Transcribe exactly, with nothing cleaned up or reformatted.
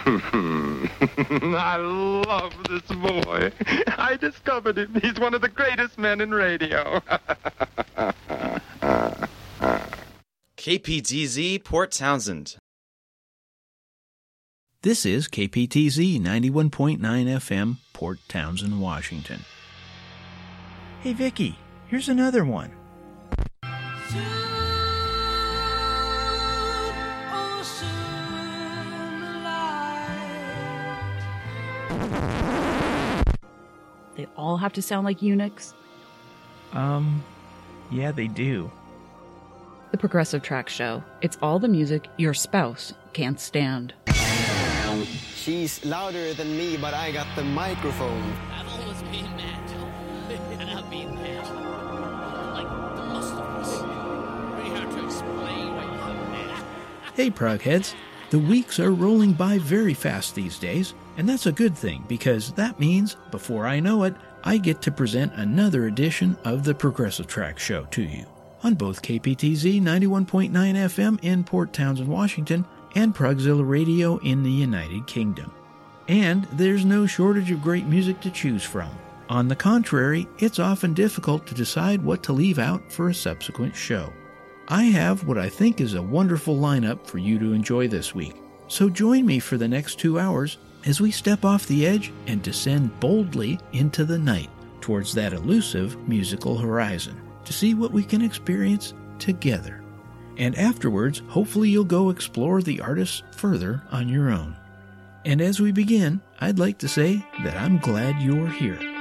I love this boy. I discovered him. He's one of the greatest men in radio. K P T Z Port Townsend. This is K P T Z ninety-one point nine F M, Port Townsend, Washington. Hey, Vicky, here's another one. They all have to sound like eunuchs? Um, yeah, they do. The Progressive Track Show. It's all the music your spouse can't stand. She's louder than me, but I got the microphone. I've always been mad, and I've been mad. Like the most of us. Pretty hard to explain why I'm mad. Hey, Progheads. The weeks are rolling by very fast these days, and that's a good thing because that means, before I know it, I get to present another edition of the Progressive Track Show to you on both K P T Z ninety-one point nine F M in Port Townsend, Washington, and Progzilla Radio in the United Kingdom. And there's no shortage of great music to choose from. On the contrary, it's often difficult to decide what to leave out for a subsequent show. I have what I think is a wonderful lineup for you to enjoy this week. So join me for the next two hours as we step off the edge and descend boldly into the night towards that elusive musical horizon to see what we can experience together. And afterwards, hopefully you'll go explore the artists further on your own. And as we begin, I'd like to say that I'm glad you're here.